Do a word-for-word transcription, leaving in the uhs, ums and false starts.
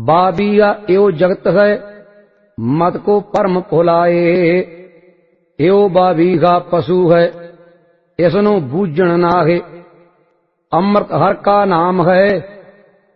बाबीया एओ जगत है मत को परम भुलाए। एओ बाबीगा पशु है इसनो बूझण नाहे। अमृत हर का नाम है